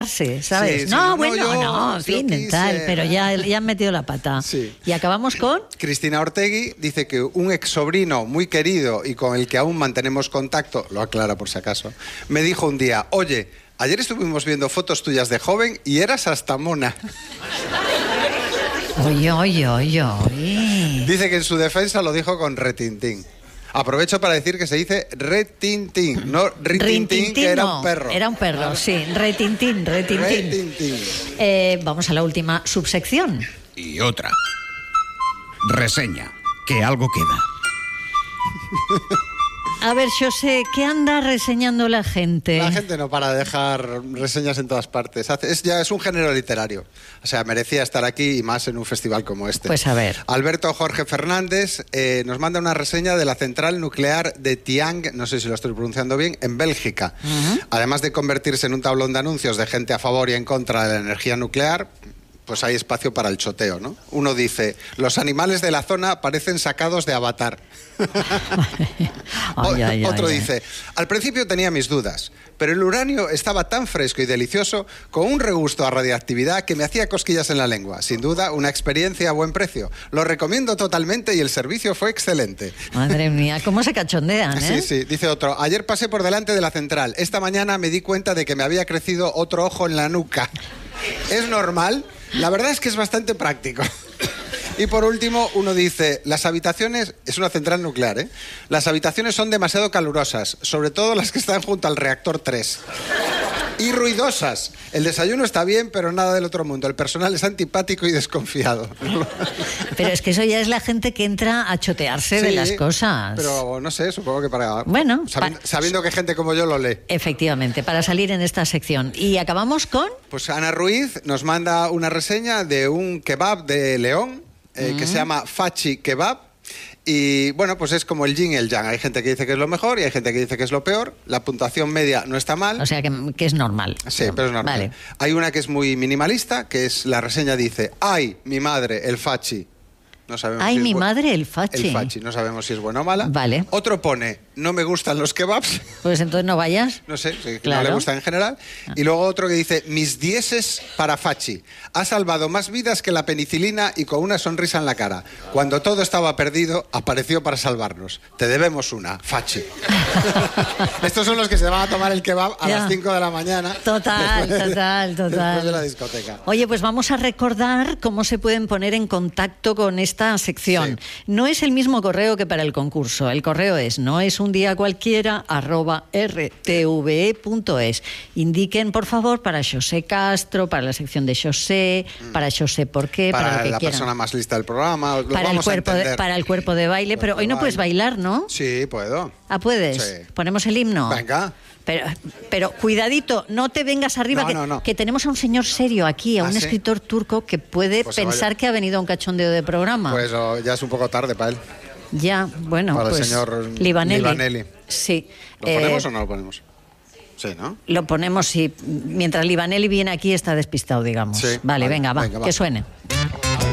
justificarse, ¿sabes? Sí, sí, no, no, bueno, yo- no, en yo fin, quise- tal, pero ya han metido la pata. Sí. Y acabamos con... Cristina Ortegui dice que un ex sobrino muy querido y con el que aún mantenemos contacto, lo aclara por si acaso, me dijo un día, oye, ayer estuvimos viendo fotos tuyas de joven y eras hasta mona. Oye. Dice que en su defensa lo dijo con retintín. Aprovecho para decir que se dice retintín, no ritintín, que era no, un perro. Era un perro, sí. Retintín. Retintín. Vamos a la última subsección. Y otra. Reseña. Que algo queda. A ver, José, ¿qué anda reseñando la gente? La gente no para de dejar reseñas en todas partes. Es un género literario. O sea, merecía estar aquí y más en un festival como este. Pues a ver. Alberto Jorge Fernández nos manda una reseña de la central nuclear de Tiang, no sé si lo estoy pronunciando bien, en Bélgica. Además de convertirse en un tablón de anuncios de gente a favor y en contra de la energía nuclear, pues hay espacio para el choteo, ¿no? Uno dice, los animales de la zona parecen sacados de Avatar. Otro dice, al principio tenía mis dudas, pero el uranio estaba tan fresco y delicioso, con un regusto a radioactividad que me hacía cosquillas en la lengua. Sin duda, una experiencia a buen precio. Lo recomiendo totalmente y el servicio fue excelente. Madre mía, cómo se cachondean, ¿eh? Sí, sí, dice otro. Ayer pasé por delante de la central. Esta mañana me di cuenta de que me había crecido otro ojo en la nuca. ¿Es normal? La verdad es que es bastante práctico. Y por último, uno dice, las habitaciones, es una central nuclear, ¿eh? Las habitaciones son demasiado calurosas, sobre todo las que están junto al reactor 3. Y ruidosas. El desayuno está bien, pero nada del otro mundo. El personal es antipático y desconfiado. Pero es que eso ya es la gente que entra a chotearse de las cosas. Pero no sé, supongo que para... Bueno, sabiendo que gente como yo lo lee. Efectivamente, para salir en esta sección. Y acabamos con... Pues Ana Ruiz nos manda una reseña de un kebab de León que se llama Fachi Kebab. Y bueno, pues es como el yin y el yang. Hay gente que dice que es lo mejor y hay gente que dice que es lo peor. La puntuación media no está mal. O sea, que es normal. Sí, pero es normal. Vale. Hay una que es muy minimalista, que es la reseña dice, ¡ay, mi madre, el fachi! No sabemos ¡Ay, si es mi madre, el fachi! El fachi, no sabemos si es buena o mala. Vale. Otro pone, no me gustan los kebabs. Pues entonces no vayas. No sé, que Claro. no le gustan en general. Y luego otro que dice, mis dieces para Fachi. Ha salvado más vidas que la penicilina y con una sonrisa en la cara. Cuando todo estaba perdido, apareció para salvarnos. Te debemos una, Fachi. Estos son los que se van a tomar el kebab a las 5 de la mañana. Total. Después de la discoteca. Oye, pues vamos a recordar cómo se pueden poner en contacto con esta sección. Sí. No es el mismo correo que para el concurso. El correo es noesundiacualquiera@rtve.es. Indiquen, por favor, para José Castro, para la sección de José, para José por qué, para lo que la quieran. persona más lista del programa. Lo Para el, vamos a cuerpo entender. para el cuerpo de baile, pero hoy no puedes bailar, ¿no? Sí, puedo. Ah, ¿puedes? Sí. ¿Ponemos el himno? Venga. Pero cuidadito, no te vengas arriba, No. que tenemos a un señor serio aquí, a un ¿sí? escritor turco que puede Pues se pensar vaya. que ha venido a un cachondeo de programa. Pues ya es un poco tarde para él. Ya, bueno, Para el pues señor Livaneli. Livaneli. Sí. ¿Lo ponemos o no lo ponemos? Sí, ¿no? Lo ponemos, sí. Mientras Livaneli viene aquí está despistado, digamos. Sí, Vale, vale, venga, va, venga, va. que suene.